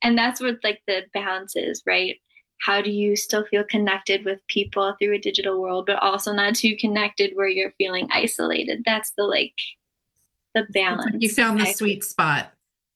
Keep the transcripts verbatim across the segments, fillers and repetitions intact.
And that's what like the balance is, right? How do you still feel connected with people through a digital world, but also not too connected where you're feeling isolated? That's the like the balance. You found the sweet spot.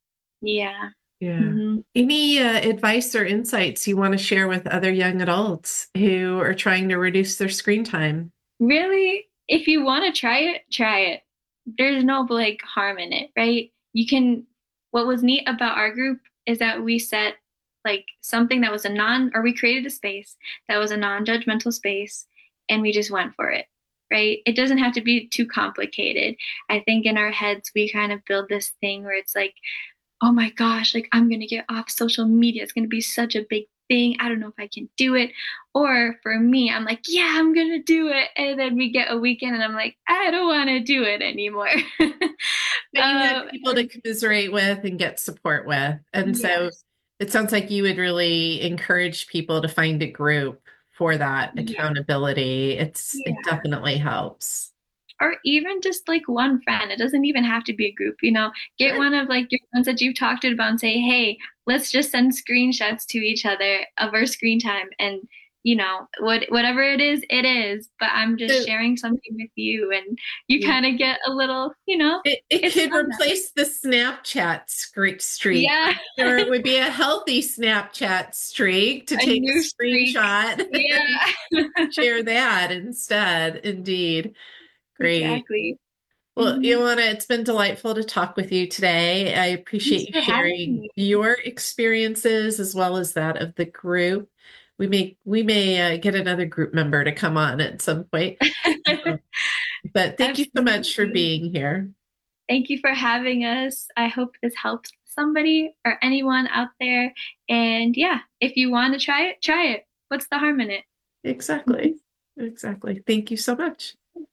Yeah. Yeah. Mm-hmm. Any uh, advice or insights you want to share with other young adults who are trying to reduce their screen time? Really, if you want to try it, try it. There's no like harm in it, right? You can, what was neat about our group is that we set like something that was a non, or we created a space that was a non-judgmental space and we just went for it, right? It doesn't have to be too complicated. I think in our heads, we kind of build this thing where it's like, oh my gosh, like I'm going to get off social media. It's going to be such a big thing. I don't know if I can do it. Or for me, I'm like, yeah, I'm going to do it. And then we get a weekend and I'm like, I don't want to do it anymore. But you had um, people to commiserate with and get support with. And yes. So it sounds like you would really encourage people to find a group for that accountability. Yeah. It's yeah. It definitely helps. Or even just like one friend. It doesn't even have to be a group, you know, get sure. one of like your friends that you've talked to about and say, hey, let's just send screenshots to each other of our screen time. And, you know, what, whatever it is, it is, but I'm just so, sharing something with you and you yeah. kind of get a little, you know. It, it could replace the Snapchat streak. Yeah. Or it would be a healthy Snapchat streak to a take a screenshot. Streak. Yeah. Share that instead. Indeed. Great. Exactly. Well, Mm-hmm. Ioana, it's been delightful to talk with you today. I appreciate you sharing your experiences as well as that of the group. We may we may uh, get another group member to come on at some point. um, but thank Absolutely. you so much for being here. Thank you for having us. I hope this helps somebody or anyone out there. And yeah, if you want to try it, try it. What's the harm in it? Exactly. Exactly. Thank you so much.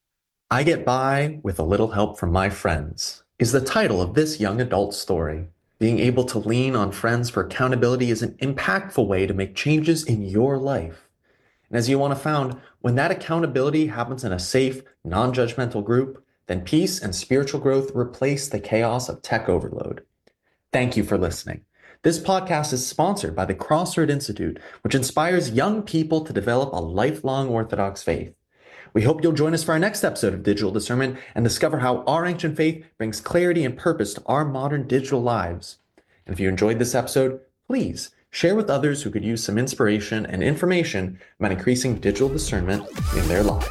I Get By with a Little Help from My Friends is the title of this young adult story. Being able to lean on friends for accountability is an impactful way to make changes in your life. And as Ioana found, when that accountability happens in a safe, non-judgmental group, then peace and spiritual growth replace the chaos of tech overload. Thank you for listening. This podcast is sponsored by the Crossroad Institute, which inspires young people to develop a lifelong Orthodox faith. We hope you'll join us for our next episode of Digital Discernment and discover how our ancient faith brings clarity and purpose to our modern digital lives. And if you enjoyed this episode, please share with others who could use some inspiration and information about increasing digital discernment in their lives.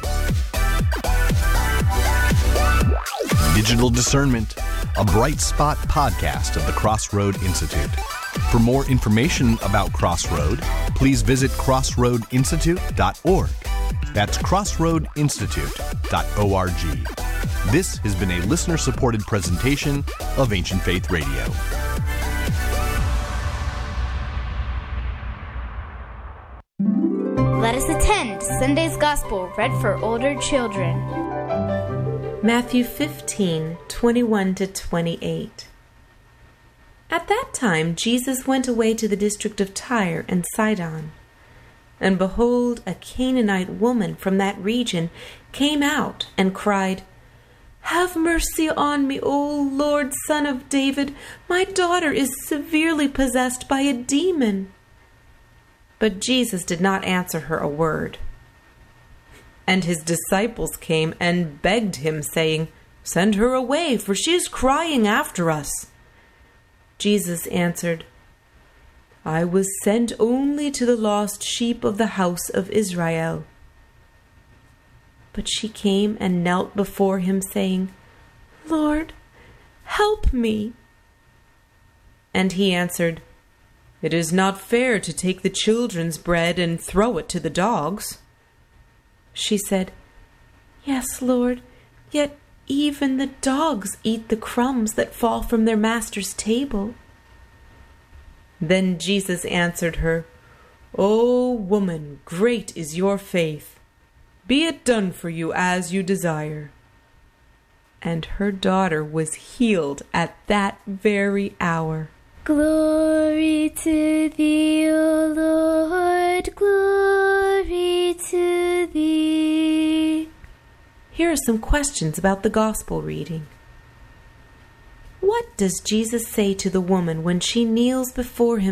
Digital Discernment, a bright spot podcast of the Crossroad Institute. For more information about Crossroad, please visit crossroad institute dot org. That's crossroad institute dot org. This has been a listener-supported presentation of Ancient Faith Radio. Let us attend Sunday's Gospel read for older children. Matthew fifteen, twenty-one to twenty-eight. At that time, Jesus went away to the district of Tyre and Sidon. And behold, a Canaanite woman from that region came out and cried, "Have mercy on me, O Lord, Son of David. My daughter is severely possessed by a demon." But Jesus did not answer her a word. And his disciples came and begged him, saying, "Send her away, for she is crying after us." Jesus answered, "I was sent only to the lost sheep of the house of Israel." But she came and knelt before him, saying, "Lord, help me." And he answered, "It is not fair to take the children's bread and throw it to the dogs." She said, "Yes, Lord, yet even the dogs eat the crumbs that fall from their master's table." Then Jesus answered her, "O woman, great is your faith. Be it done for you as you desire." And her daughter was healed at that very hour. Glory to thee, O Lord, glory to thee. Here are some questions about the gospel reading. What does Jesus say to the woman when she kneels before him